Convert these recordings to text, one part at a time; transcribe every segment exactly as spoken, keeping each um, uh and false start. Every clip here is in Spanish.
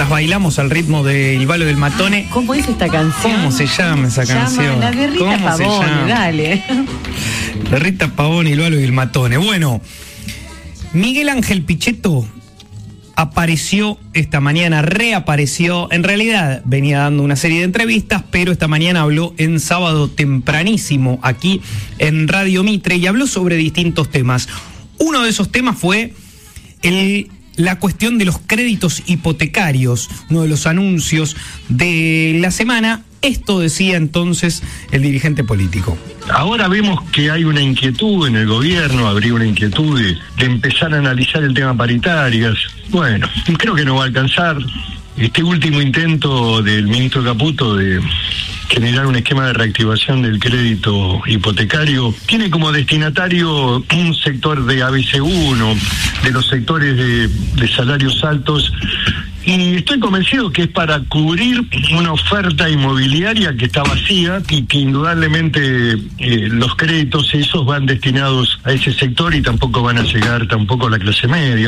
mientras bailamos al ritmo de El Balo del Matone. ¿Cómo es esta canción? ¿Cómo se llama esa llama canción? La de Rita ¿Cómo Pavone, se llama? dale. De Rita Pavone, El Balo del Matone. Bueno, Miguel Ángel Pichetto apareció esta mañana, reapareció. En realidad venía dando una serie de entrevistas, pero esta mañana habló en Sábado Tempranísimo, aquí en Radio Mitre, y habló sobre distintos temas. Uno de esos temas fue el, la cuestión de los créditos hipotecarios, uno de los anuncios de la semana. Esto decía entonces el dirigente político. Ahora vemos que hay una inquietud en el gobierno, habría una inquietud de, de empezar a analizar el tema paritarias. Bueno, creo que no va a alcanzar. Este último intento del ministro Caputo de generar un esquema de reactivación del crédito hipotecario tiene como destinatario un sector de A B C uno, de los sectores de, de salarios altos. Y estoy convencido que es para cubrir una oferta inmobiliaria que está vacía y que indudablemente eh, los créditos esos van destinados a ese sector y tampoco van a llegar tampoco a la clase media.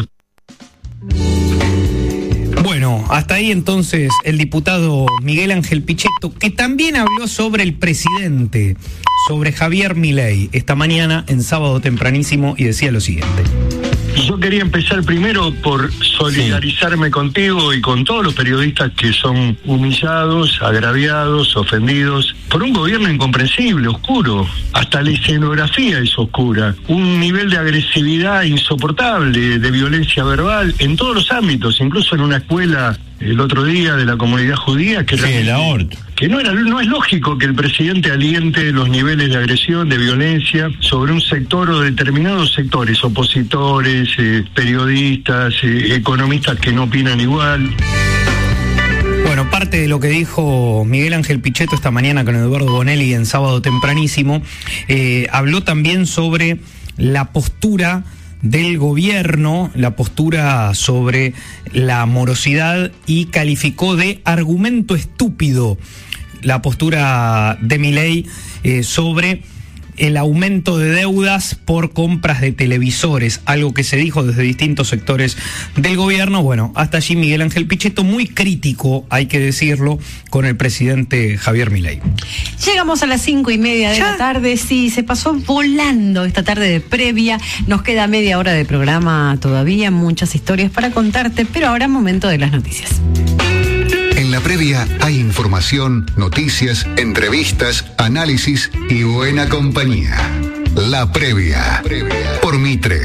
Bueno, hasta ahí entonces el diputado Miguel Ángel Pichetto, que también habló sobre el presidente, sobre Javier Milei, esta mañana en Sábado Tempranísimo, y decía lo siguiente. Yo quería empezar primero por solidarizarme sí. contigo y con todos los periodistas que son humillados, agraviados, ofendidos por un gobierno incomprensible, oscuro. Hasta la escenografía es oscura. Un nivel de agresividad insoportable, de violencia verbal en todos los ámbitos, incluso en una escuela el otro día de la comunidad judía que, sí, era, que no era no es lógico que el presidente aliente los niveles de agresión, de violencia sobre un sector o determinados sectores, opositores, eh, periodistas, eh, economistas que no opinan igual. Bueno, parte de lo que dijo Miguel Ángel Pichetto esta mañana con Eduardo Bonelli en Sábado Tempranísimo, eh, habló también sobre la postura del gobierno, la postura sobre la morosidad, y calificó de argumento estúpido la postura de Milei eh, sobre el aumento de deudas por compras de televisores, algo que se dijo desde distintos sectores del gobierno. Bueno, hasta allí Miguel Ángel Pichetto, muy crítico, hay que decirlo, con el presidente Javier Milei. Llegamos a las cinco y media de ¿Ya? la tarde, sí, se pasó volando esta tarde de previa, nos queda media hora de programa todavía, muchas historias para contarte, pero ahora momento de las noticias. En la previa hay información, noticias, entrevistas, análisis y buena compañía. La previa, previa. Por Mitre.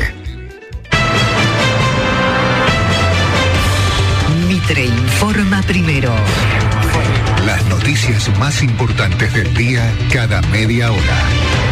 Mitre informa primero. Las noticias más importantes del día cada media hora.